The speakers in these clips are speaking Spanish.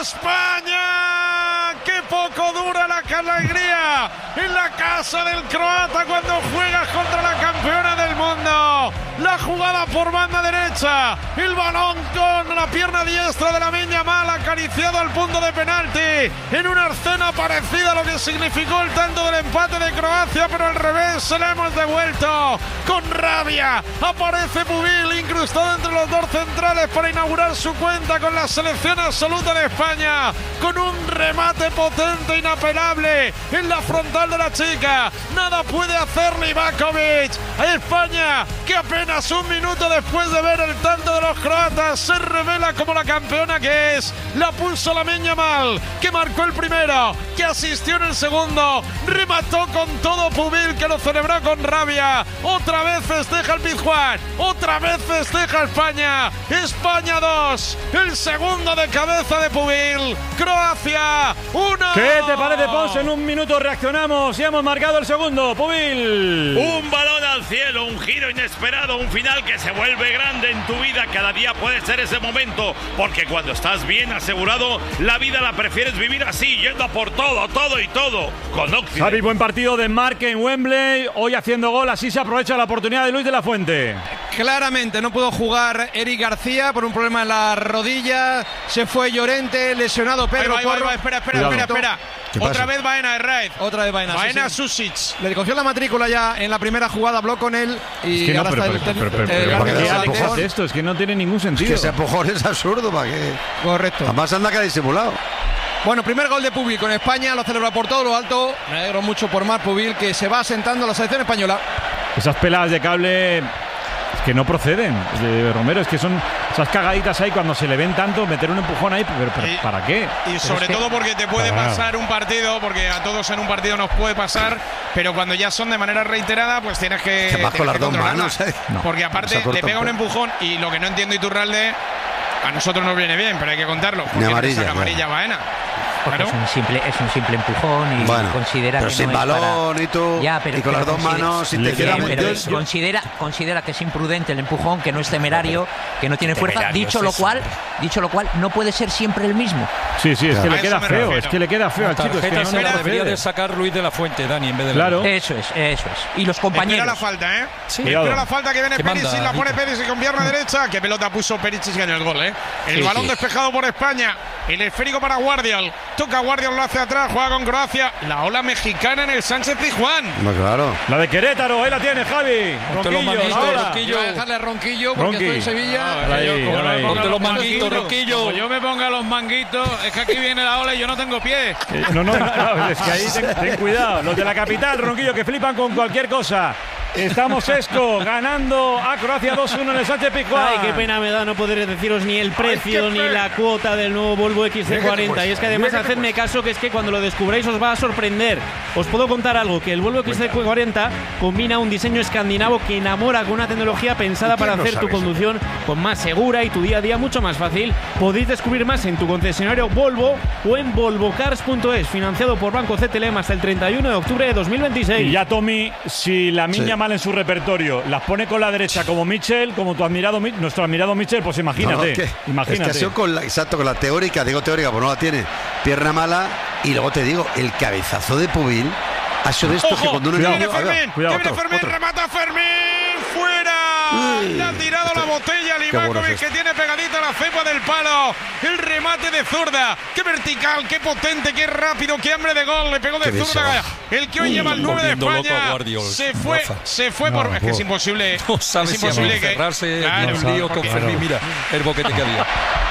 España. ¡Qué poco dura la alegría en la casa del croata cuando juegas contra la campeona del mundo! La jugada por banda derecha, el balón con la pierna diestra de Lamine Yamal acariciado al punto de penalti, en una escena parecida a lo que significó el tanto del empate de Croacia, pero al revés se la hemos devuelto con rabia. Aparece Pubil incrustado entre los dos centrales para inaugurar su cuenta con la selección absoluta de España, con un remate potente, inapelable en la frontal de la chica. Nada puede hacer Livakovic. España, que apenas un minuto después de ver el tanto de los croatas se revela como la campeona que es. La pulsó Lamine Yamal, que marcó el primero, que asistió en el segundo, remató con todo Pubil, que lo celebró con rabia. Otra vez festeja el Pizjuán, otra vez festeja España. España 2, el segundo de cabeza de Pubil. Croacia 1. ¿Qué te parece, Pons? En un minuto reaccionamos y hemos marcado el segundo. Pubil. Un balón al cielo, un giro inesperado, un final que se vuelve grande en tu vida. Cada día puede ser ese momento, porque cuando estás bien asegurado, la vida la prefieres vivir así, yendo a por todo, todo y todo. Con Occident. Xavi, buen partido de Marque en Wembley. Hoy haciendo gol, así se aprovecha la oportunidad de Luis de la Fuente. Claramente no pudo jugar Eric García por un problema en la rodilla. Se fue Llorente, lesionado Pedro Porro. Espera. Otra vez Baena Herraiz. Otra vez Baena. Baena Susic. Le cogió la matrícula ya en la primera jugada, habló con él y es que ahora no, está ¿qué alejas esto? Es que no tiene ningún sentido. Es que ese empujón es absurdo, ¿para qué? Correcto. Además anda que ha disimulado. Bueno, primer gol de Pubil con España, lo celebra por todo lo alto. Me alegro mucho por Marc Pubil, que se va asentando a la selección española. Esas peladas de cable es que no proceden, de Romero, es que son esas cagaditas ahí cuando se le ven tanto, meter un empujón ahí, pero ¿para qué? Y sobre todo porque te puede pasar un partido, porque a todos en un partido nos puede pasar, pero cuando ya son de manera reiterada, pues tienes que vas con las dos manos, no, porque aparte te pega un empujón y lo que no entiendo, Iturralde, a nosotros nos viene bien, pero hay que contarlo. Ni amarilla, amarilla Baena. Porque claro. es un simple empujón y bueno, considera pero que sin no balón es para... y tú ya, y con las dos manos y te queda muy considera que es imprudente el empujón, que no es temerario, que no tiene fuerza, dicho lo cual no puede ser siempre el mismo. Sí, es que le queda feo, es que le queda feo al chico. Es que no debería de sacar Luis de la Fuente, Dani, en vez de claro. Eso es. Y los compañeros. Espera la falta, ¿eh? Sí. Espera la falta que viene Perisic, la pone Perisic con pierna derecha. Qué pelota puso Perisic en el gol, ¿eh? El balón despejado por España. El esférico para Guardiol. Toca Guardiol, lo hace atrás, juega con Croacia. La ola mexicana en el Sánchez Pizjuán. No, claro. La de Querétaro, ahí la tiene Javi. Ronquillo. Voy a dejarle a Ronquillo porque estoy en Sevilla. Ponte los manguitos, Ronquillo. Como yo me ponga los manguitos, es que aquí viene la ola y yo no tengo pies. No, es que ahí ten cuidado. Los de la capital, Ronquillo, que flipan con cualquier cosa. Estamos Esco ganando a Croacia 2-1 en el Sánchez Pizjuán. Ay, qué pena me da no poder deciros ni el precio ni la cuota del nuevo Volvo XC40. Y es que además hacedme caso, que es que cuando lo descubráis os va a sorprender. Os puedo contar algo, que el Volvo XC40 combina un diseño escandinavo que enamora con una tecnología pensada para hacer tu conducción con más segura y tu día a día mucho más fácil. Podéis descubrir más en tu concesionario Volvo o en volvocars.es, financiado por Banco CTLM hasta el 31 de octubre de 2026. Y ya, Tommy, si la niña mal en su repertorio las pone con la derecha como Mitchell, como nuestro admirado Mitchell, pues imagínate. Es que ha sido con la teórica, digo teórica, pues no la tiene, pierna mala, y luego te digo, el cabezazo de Pubil ha sido de esto. Ojo, que cuando uno viene Fermín, remata Fermín, fuera. Le ha tirado la botella a Livakovic, que tiene pegadita la cepa del palo. El remate de zurda, qué vertical, qué potente, qué rápido, qué hambre de gol. Le pegó de zurda. El que hoy lleva el 9 de España se fue por... Es que es imposible. No sabes si cerrarse, claro, un lío con Fermín. Mira el boquete que había.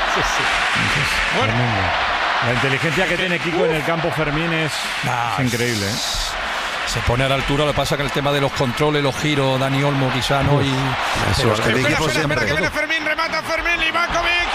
Bueno, la inteligencia que tiene Kiko en el campo Fermín es increíble, ¿eh? Se pone a la altura, lo que pasa que el tema de los controles, los giros, Dani Olmo quizá no, y espera que viene Fermín, remata Fermín, Livakovic,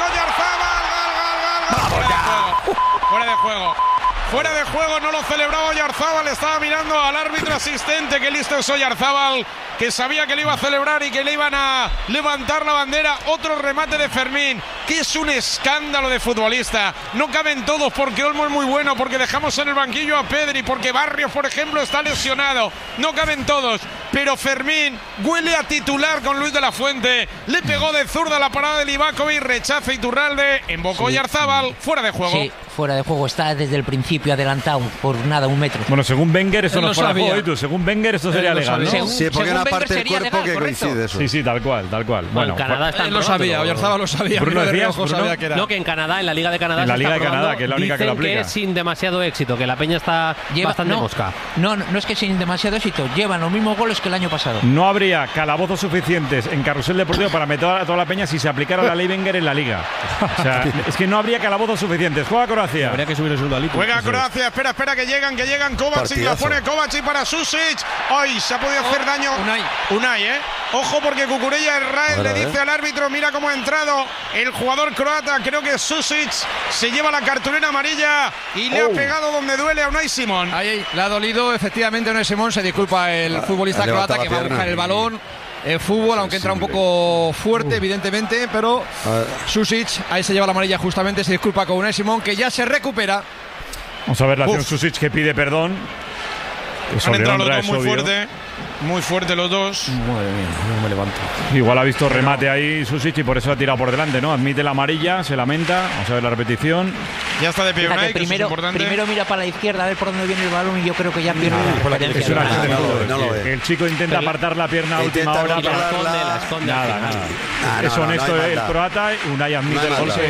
Oyarzabal, fuera de juego, no lo celebraba Oyarzabal, estaba mirando al árbitro asistente, que listo es Oyarzabal, que sabía que le iba a celebrar y que le iban a levantar la bandera. Otro remate de Fermín, que es un escándalo de futbolista. No caben todos, porque Olmo es muy bueno, porque dejamos en el banquillo a Pedri, porque Barrios, por ejemplo, está lesionado. No caben todos, pero Fermín huele a titular con Luis de la Fuente. Le pegó de zurda la parada de Livakovic, rechaza Iturralde, embocó Oyarzabal, fuera de juego. fuera de juego. Está desde el principio adelantado por nada, 1 metro. Bueno, según Wenger, esto no es fuera de juego, ¿y tú? Según Wenger, esto sería legal, ¿no? Sí, porque hay una parte del cuerpo legal, que coincide eso. Sí, tal cual. Bueno, Canadá está lo sabía, Oyarzabal lo sabía. Bruno decías, sabía que era. No, que en Canadá, en la Liga de Canadá, en la Liga de Canadá, que es la única que lo aplica. Que es sin demasiado éxito, que la peña está bastante mosca. No es que sin demasiado éxito, llevan los mismos goles que el año pasado. No habría calabozos suficientes en Carrusel Deportivo para meter a toda la peña si se aplicara la ley Wenger en la Liga. O sea, es que no habría calabozos suficientes. Juega Croacia. Habría que subir el sueldo al Liga. Juega Croacia, espera que llegan Kovacic, la pone Kovacic para Susic. ¡Ay! Se ha podido hacer daño Unai, Ojo porque Cucurella Israel le dice al árbitro, mira cómo ha entrado el jugador croata, creo que Susic se lleva la cartulina amarilla y le ha pegado donde duele a Unai Simón. Ahí, le ha dolido efectivamente a Unai Simón, se disculpa el futbolista croata que va a buscar el balón. El fútbol, aunque entra un poco fuerte, evidentemente, pero Susic ahí se lleva la amarilla justamente, se disculpa con Unai Simón, que ya se recupera. Vamos a ver la acción Susic que pide perdón. Han entrado los dos muy fuerte los dos. Madre mía, no me levanto. Igual ha visto remate ahí Susic y por eso ha tirado por delante, ¿no? Admite la amarilla, se lamenta. Vamos a ver la repetición. Ya está de pie Unai, primero mira para la izquierda a ver por dónde viene el balón y yo creo que ya pierde la referencia. El chico intenta apartar la pierna a última hora. La esconde. Nada. Es honesto el croata. Unai admite el golpe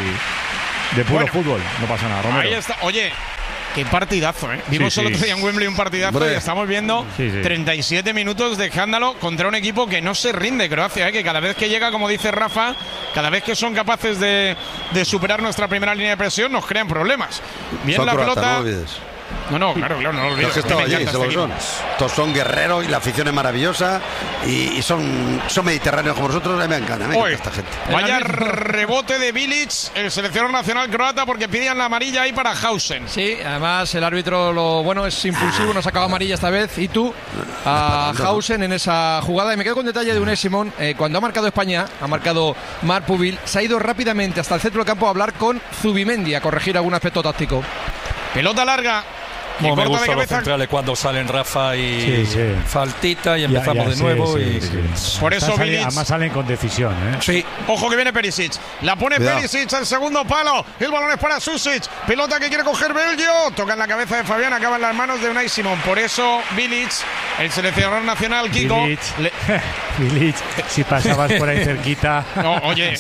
y de puro fútbol. No pasa nada, Romero. Ahí está. Oye, qué partidazo, Vimos solo otro día en Wembley un partidazo y estamos viendo 37 minutos de escándalo contra un equipo que no se rinde, Croacia, que cada vez que llega, como dice Rafa, cada vez que son capaces de superar nuestra primera línea de presión, nos crean problemas. Bien son la croata, pelota. No olvides. No, claro, no lo olvides. Todos son guerreros y la afición es maravillosa y son mediterráneos como nosotros. A mí me encanta esta gente. Vaya rebote de Bilic, el seleccionador nacional croata, porque pidían la amarilla ahí para Hausen. Sí, además el árbitro es impulsivo, no ha sacado amarilla esta vez. Y tú, a Hausen en esa jugada. Y me quedo con detalle de Unai Simón. Cuando ha marcado España, ha marcado Marc Pubil, se ha ido rápidamente hasta el centro del campo a hablar con Zubimendi, a corregir algún aspecto táctico. Pelota larga. Como me gustan los centrales cuando salen Rafa y faltita y empezamos de nuevo. Por eso además salen con decisión. Sí. Ojo que viene Perisic. La pone Perisic al segundo palo. El balón es para Susic. Pelota que quiere coger Belgio. Toca en la cabeza de Fabián. Acaba en las manos de Unai Simón. Por eso Bilic, el seleccionador nacional, Kiko. Bilic, si pasabas por ahí cerquita. No, oye,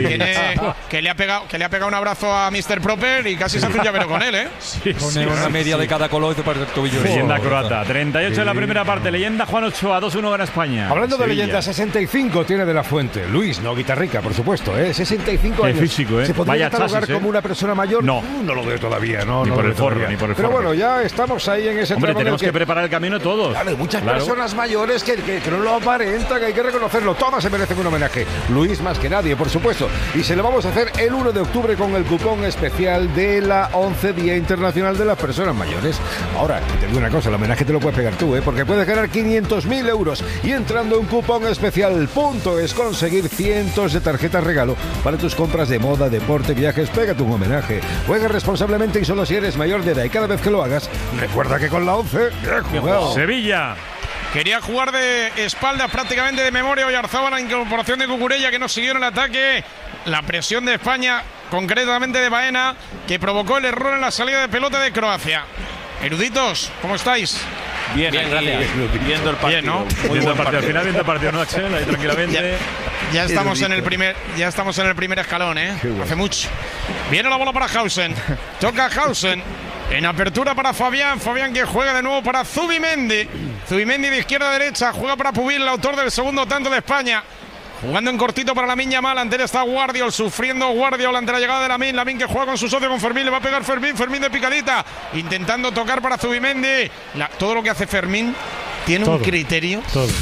que le ha pegado un abrazo a Mr. Proper y casi se hace un llavero con él, Pone una media de cada color y para el tobillo. Leyenda croata. 38 en la primera parte. Leyenda Juan Ochoa. 2-1 gana España. Hablando de leyenda, 65 tiene de la Fuente. Luis, no Guitarrica, por supuesto. 65 años. Físico, ¿Se podría catalogar como una persona mayor? No lo veo todavía. Ni por el forro. Pero bueno, ya estamos ahí en ese tramo. Hombre, tenemos que preparar el camino todos. Claro, hay muchas personas mayores que no lo aparentan, que hay que reconocerlo. Todas se merecen un homenaje. Luis más que nadie, por supuesto. Y se lo vamos a hacer el 1 de octubre con el cupón especial de la 11 Día Internacional de las Personas Mayores. Ahora, te digo una cosa, el homenaje te lo puedes pegar tú, porque puedes ganar 500.000 euros y entrando un cupón especial. Punto es conseguir cientos de tarjetas regalo para tus compras de moda, deporte, viajes. Pégate un homenaje. Juega responsablemente y solo si eres mayor de edad. Y cada vez que lo hagas, recuerda que con la 11 bien jugado. Sevilla. Quería jugar de espaldas prácticamente de memoria Oyarzabal, la incorporación de Cucurella que no siguió en el ataque. La presión de España, concretamente de Baena, que provocó el error en la salida de pelota de Croacia. Eruditos, ¿cómo estáis? Bien, gracias. Viendo el partido. Bien, ¿no? Viendo el partido. Al final viendo el partido, ¿no, Axel? Ahí tranquilamente. Ya estamos en el primer escalón, Hace mucho. Viene la bola para Hausen. Toca Hausen. En apertura para Fabián. Fabián que juega de nuevo para Zubimendi. Zubimendi de izquierda a derecha. Juega para Pubil, el autor del segundo tanto de España. Jugando en cortito para Lamine Yamal. Ante él está Guardiol, sufriendo Guardiol ante la llegada de Lamine. Lamine que juega con su socio, con Fermín. Le va a pegar Fermín. Fermín de picadita. Intentando tocar para Zubimendi. Todo lo que hace Fermín tiene un criterio.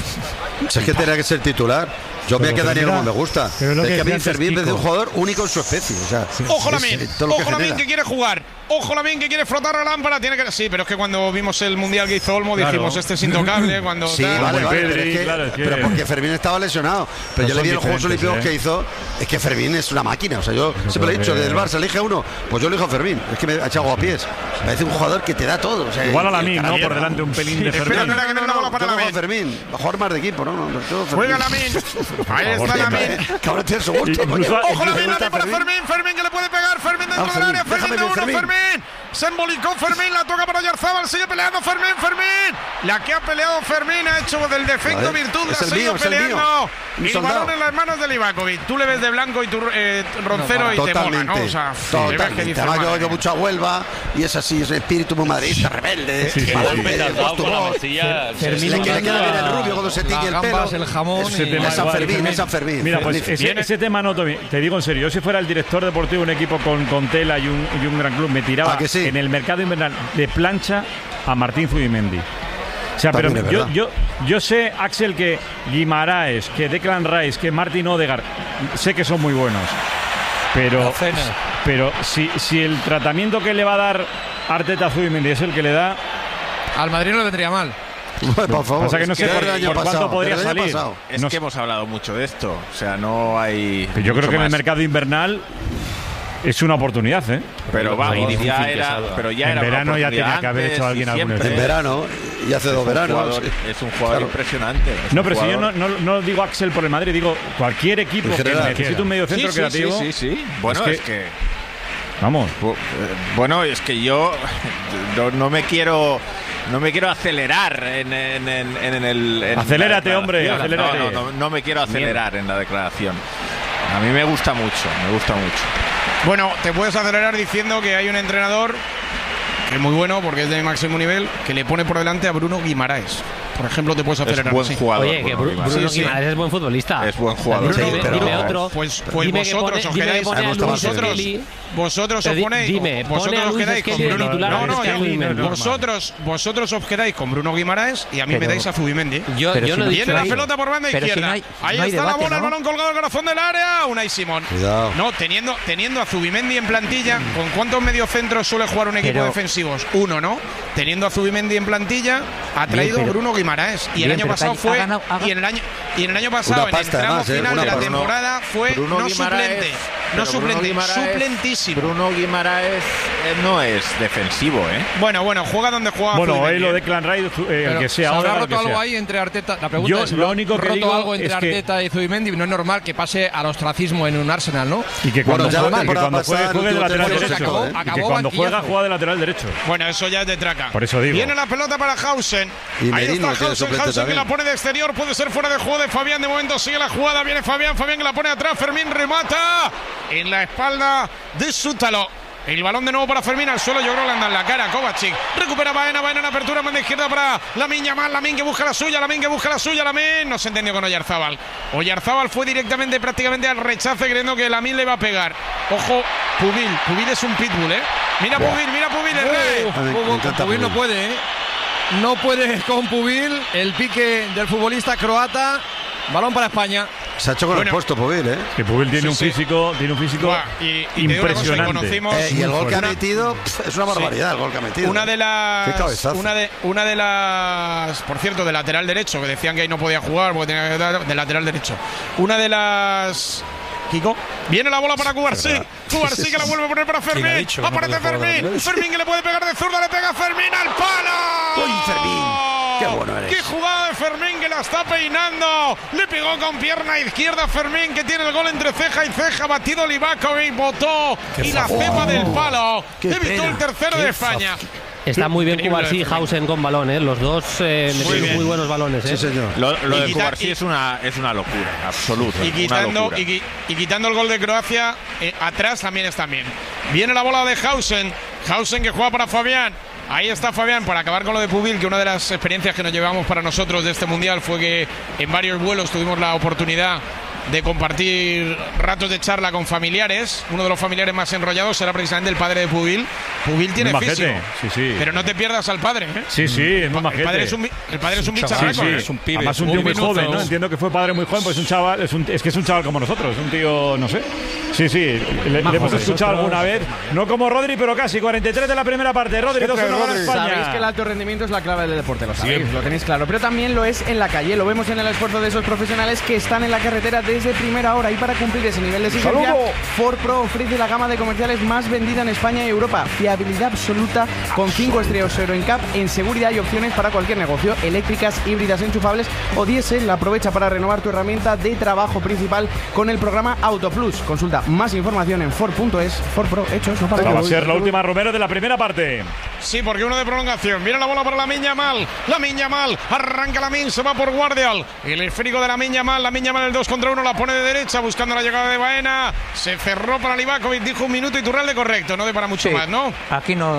Si es que tenía que ser titular. Yo me quedaría como me gusta. Es que a mí Fermín es un jugador único en su especie. O sea, ojo Lamine. Ojo Lamine que quiere jugar. Ojo Lamine que quiere frotar la lámpara. Tiene que. Sí, pero es que cuando vimos el mundial que hizo Olmo dijimos este es intocable. Cuando sí, vale, pero porque Fermín estaba lesionado. Pero yo le vi en los Juegos Olímpicos que hizo. Es que Fermín es una máquina. O sea, yo siempre lo he dicho, del Barça elige uno. Pues yo elijo a Fermín. Es que me ha echado a pies. Parece un jugador que te da todo. O sea, igual a Lamine, ¿no? Por delante un pelín de Fermín. Espera que no, para Fermín. Va a jugar más de equipo, ¿no? Juega Lamine. Ahí está Lamine. Que ahora tiene su gusto. Ojo Lamine para Fermín. Fermín que le puede pegar. Fermín dentro del área. Fermín de uno, Fermín. Se embolicó Fermín, la toca para Oyarzábal, sigue peleando Fermín. La que ha peleado Fermín ha hecho del defecto virtud, la ha seguido peleando. Y el balón en las manos de Livakovic. Tú le ves de blanco y tu Roncero y te mola, ¿no? O sea, totalmente. Además yo mucho a Huelva y es así, es espíritu muy madridista, rebelde. Fermín le queda bien el rubio cuando se tiñe el pelo. El jamón. Es San Fermín. Mira, pues ese tema no te digo en serio. Yo si fuera el director deportivo de un equipo con tela y un gran club, me tiraba en el mercado invernal de plancha a Martín Zubimendi. O sea, pero yo sé, Axel, que Guimaraes, que Declan Rice, que Martin Odegaard, sé que son muy buenos. Pero si el tratamiento que le va a dar Arteta a Zubimendi es el que le da, al Madrid no le vendría mal. Por favor, pasa que no sé por cuánto podría salir. Es que hemos hablado mucho de esto. O sea, no hay. Yo creo que en el mercado invernal es una oportunidad, ¿eh? Pero vamos, ya era en verano ya tenía que haber hecho alguien algún en verano y hace 2 veranos. Es un jugador impresionante. No, pero si yo no digo Axel por el Madrid, digo cualquier equipo que necesite un medio centro creativo. Sí. Bueno, es que vamos. Bueno, es que yo no me quiero acelerar en el. Acelérate, hombre. Acelérate. No me quiero acelerar en la declaración. A mí me gusta mucho. Bueno, te puedes acelerar diciendo que hay un entrenador que es muy bueno porque es de máximo nivel, que le pone por delante a Bruno Guimaraes. Por ejemplo, te puedes acelerar. Es buen jugador. Oye, que Bruno Guimaraes es buen futbolista. Es buen jugador. Dime otro. Pues vosotros os quedáis. Vosotros os ponéis. Vosotros os quedáis con Bruno. Vosotros os quedáis con Bruno Guimaraes y a mí me dais a Zubimendi. Viene la pelota por banda izquierda. Ahí está la bola, el balón colgado al corazón del área. Unai Simón. No, teniendo a Zubimendi en plantilla, ¿con cuántos mediocentros suele jugar un equipo defensivos? Uno, ¿no? Teniendo a Zubimendi en plantilla, ha traído Bruno Guimaraes. Y el año pasado fue. Y en el año pasado, en el tramo final de la temporada, fue no suplente. No suplente, suplentísimo. Bruno Guimaraes no es defensivo, ¿eh? Bueno, juega donde juega. Bueno, ahí lo de Clan Ray, el que sea. ¿Se habrá roto algo ahí entre Arteta? La pregunta es, lo único que digo algo entre Arteta y Zubimendi. No es normal que pase al ostracismo en un Arsenal, ¿no? Y que cuando juegue de lateral derecho. Y que cuando juega de lateral derecho. Bueno, eso ya es de traca. Por eso digo. Viene la pelota para Hausen. Ahí está Hausen que la pone de exterior. Puede ser fuera de juego de Fabián. De momento sigue la jugada. Viene Fabián que la pone atrás. Fermín remata en la espalda de Sútalo. El balón de nuevo para Fermín al suelo. Yo creo que le anda en la cara. Kovacic recupera Baena en apertura. Manda izquierda para Lamine Yamal. Lamine que busca la suya. Lamine no se entendió con Oyarzábal. Oyarzábal fue directamente prácticamente al rechace creyendo que Lamine le iba a pegar. Ojo, Pubil es un pitbull, ¿eh? Mira Pubil, el rey. Pubil no puede, ¿eh? No puede con Pubil. El pique del futbolista croata. Balón para España. Se ha hecho con el puesto Pubil, ¿eh? Que Pubil tiene un físico impresionante. Y el gol que ha metido es una barbaridad, el gol que ha metido. Una de las, por cierto, de lateral derecho, que decían que ahí no podía jugar porque tenía que dar de lateral derecho. Una de las Kiko. Viene la bola para Cubarsí. Cubarsí que la vuelve a poner para Fermín. Aparece Fermín. Fermín que le puede pegar de zurda. Le pega Fermín al palo. ¡Uy, Fermín! ¡Qué bueno eres! ¡Qué jugada de Fermín que la está peinando! Le pegó con pierna izquierda Fermín, que tiene el gol entre ceja y ceja. Batido Livakovic, botó y la cepa del palo. Evitó el tercero de España. Está muy bien Cubarsí y Hausen con balón, ¿eh? Los dos metieron muy buenos balones, ¿eh? Sí, señor. Lo de Cubarsí es una locura, absoluta. Y quitando el gol de Croacia, atrás también está bien. Viene la bola de Hausen. Hausen que juega para Fabián. Ahí está Fabián para acabar con lo de Pubil, que una de las experiencias que nos llevamos para nosotros de este Mundial fue que en varios vuelos tuvimos la oportunidad de compartir ratos de charla con familiares. Uno de los familiares más enrollados será precisamente el padre de Pubil. Pubil tiene físico, pero no te pierdas al padre, ¿eh? Sí, es muy majete. El padre es un bicharraco, es un pibe. Además un tío muy joven, ¿no? Entiendo que fue padre muy joven, pues es un chaval, es que es un chaval como nosotros, un tío, no sé. Le hemos escuchado alguna vez, no como Rodri, pero casi. 43 de la primera parte. Rodri, 2-1 para España. Sabéis que el alto rendimiento es la clave del deporte, lo sabéis, lo tenéis claro, pero también lo es en la calle. Lo vemos en el esfuerzo de esos profesionales que están en la carretera desde primera hora. Y para cumplir ese nivel de exigencia, Ford Pro ofrece la gama de comerciales más vendida en España y Europa. Fiabilidad absoluta con 5 estrellas Euro NCAP en seguridad y opciones para cualquier negocio. Eléctricas, híbridas, enchufables o diésel. Aprovecha para renovar tu herramienta de trabajo principal con el programa AutoPlus. Consulta más información en Ford.es. Ford Pro, hechos, no para. Va a ser la última, Romero, de la primera parte. Sí, porque uno de prolongación. Viene la bola para Lamine Yamal. Lamine Yamal. Arranca Lamine, se va por Guardial. El esférico de Lamine Yamal. Lamine Yamal el 2 contra 1. La pone de derecha buscando la llegada de Baena. Se cerró para Livakovic. Dijo un minuto Iturralde correcto. No de para mucho más, ¿no? Aquí no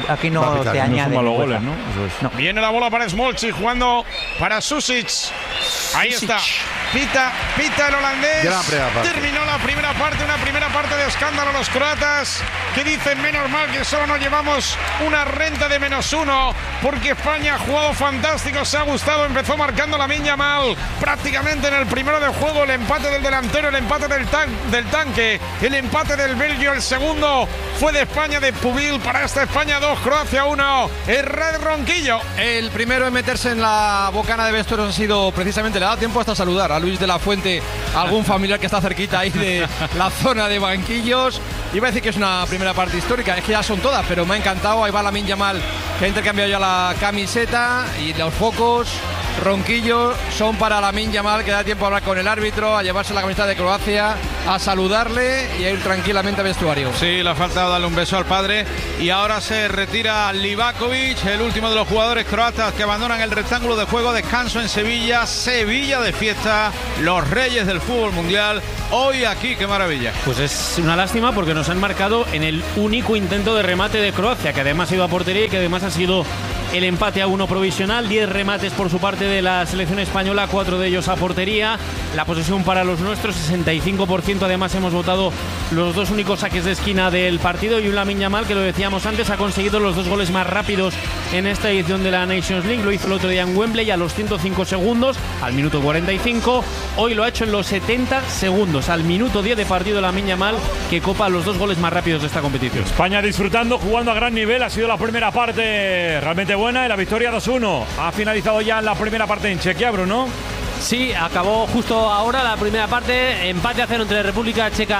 te añade. No goles, ¿no? No. Viene la bola para Smolcic jugando para Susic. Ahí está. Pita el holandés. Terminó la primera parte, una primera parte de escándalo. Los croatas que dicen menos mal que solo nos llevamos una renta de -1 porque España ha jugado fantástico, se ha gustado, empezó marcando Lamine Yamal prácticamente en el primero del juego, el empate del delantero, el empate del tanque, el empate del Belgio, el segundo fue de España, de Pubil. Para esta España 2, Croacia 1, el Red Ronquillo. El primero en meterse en la bocana de vestuarios ha sido precisamente, le da tiempo hasta saludar a Luis de la Fuente, algún familiar que está cerquita ahí de la zona de banquillos. Iba a decir que es una primera parte histórica, es que ya son todas, pero me ha encantado. Ahí va Lamine Yamal, que ha intercambiado ya la camiseta, y los focos Ronquillo son para Lamine Yamal, que da tiempo a hablar con el árbitro, a llevarse la camiseta de Croacia, a saludarle y a ir tranquilamente al vestuario. Sí, le ha faltado darle un beso al padre. Y ahora se retira Livakovic, el último de los jugadores croatas que abandonan el rectángulo de juego. Descanso en Sevilla, Sevilla de fiesta, los reyes del fútbol mundial. Hoy aquí, qué maravilla. Pues es una lástima porque nos han marcado en el único intento de remate de Croacia, que además ha ido a portería y que además ha sido el empate a 1 provisional. 10 remates por su parte de la selección española, 4 de ellos a portería. La posesión para los nuestros, 65%. Además hemos votado los 2 únicos saques de esquina del partido, y un Lamine Yamal que, lo decíamos antes, ha conseguido los 2 goles más rápidos en esta edición de la Nations League. Lo hizo el otro día en Wembley a los 105 segundos, al minuto 45. Hoy lo ha hecho en los 70 segundos, al minuto 10 de partido, Lamine Yamal, que copa los 2 goles más rápidos de esta competición. España disfrutando, jugando a gran nivel. Ha sido la primera parte realmente buena, y la victoria 2-1. Ha finalizado ya la primera parte en Chequia, Bruno. Sí, acabó justo ahora la primera parte, empate a 0 entre República Checa